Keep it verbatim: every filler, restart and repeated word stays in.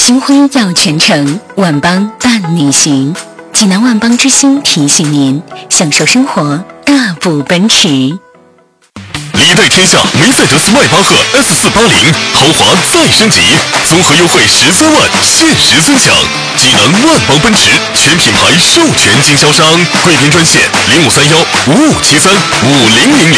金辉耀全城，万邦伴你行。济南万邦之星提醒您，享受生活，大步奔驰。 礼拜天下梅赛德斯迈巴赫 S 四八零豪华再升级，综合优惠十三万，限时尊享。济南万邦奔驰全品牌授权经销商，贵宾专线零五三幺五五七三五零零零。